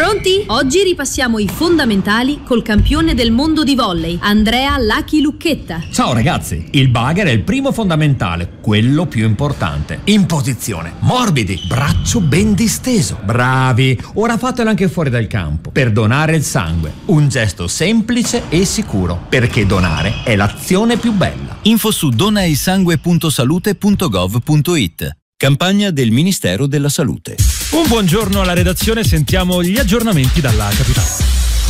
Pronti? Oggi ripassiamo i fondamentali col campione del mondo di volley, Andrea Lucky Lucchetta. Ciao ragazzi, il bugger è il primo fondamentale, quello più importante. In posizione, morbidi, braccio ben disteso. Bravi, ora fatelo anche fuori dal campo, per donare il sangue. Un gesto semplice e sicuro, perché donare è l'azione più bella. Info su donaisangue.salute.gov.it. Campagna del Ministero della Salute. Un buongiorno alla redazione, sentiamo gli aggiornamenti dalla capitale.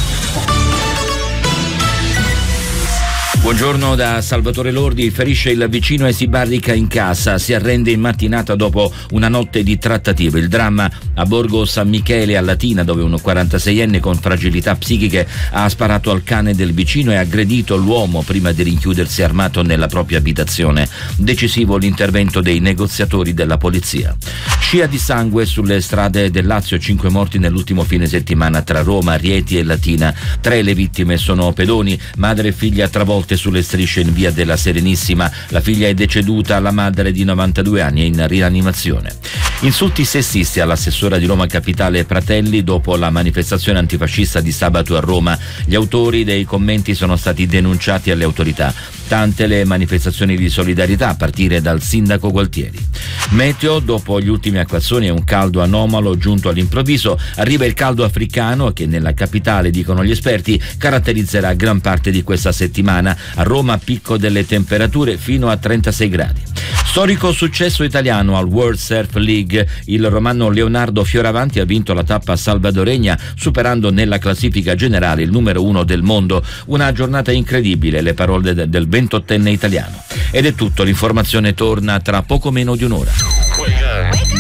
Buongiorno da Salvatore Lordi. Ferisce il vicino e si barrica in casa, si arrende in mattinata dopo una notte di trattative. Il dramma a Borgo San Michele a Latina, dove un 46enne con fragilità psichiche ha sparato al cane del vicino e aggredito l'uomo prima di rinchiudersi armato nella propria abitazione. Decisivo l'intervento dei negoziatori della polizia. Scia di sangue sulle strade del Lazio, 5 morti nell'ultimo fine settimana tra Roma, Rieti e Latina. 3 le vittime sono pedoni, madre e figlia travolte sulle strisce in via della Serenissima. La figlia è deceduta, la madre di 92 anni è in rianimazione. Insulti sessisti all'assessora di Roma Capitale Pratelli dopo la manifestazione antifascista di sabato a Roma. Gli autori dei commenti sono stati denunciati alle autorità. Tante le manifestazioni di solidarietà a partire dal sindaco Gualtieri. Meteo, dopo gli ultimi acquazzoni e un caldo anomalo giunto all'improvviso, arriva il caldo africano che nella capitale, dicono gli esperti, caratterizzerà gran parte di questa settimana. A Roma picco delle temperature fino a 36 gradi. Storico successo italiano al World Surf League. Il romano Leonardo Fioravanti ha vinto la tappa salvadoregna, superando nella classifica generale il numero 1 del mondo. Una giornata incredibile, le parole del 28enne italiano. Ed è tutto, l'informazione torna tra poco meno di un'ora.